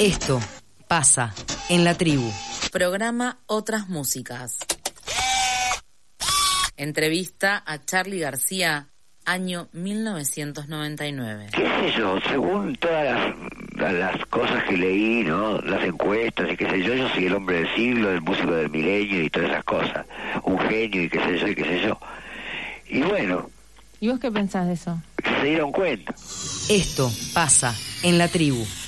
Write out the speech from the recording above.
Esto pasa en la tribu. Programa Otras Músicas. Entrevista a Charly García, año 1999. ¿Qué sé yo? Según todas las cosas que leí, ¿no? Las encuestas y qué sé yo soy el hombre del siglo, el músico del milenio y todas esas cosas. Un genio y qué sé yo y qué sé yo. Y bueno. ¿Y vos qué pensás de eso? Se dieron cuenta. Esto pasa en la tribu.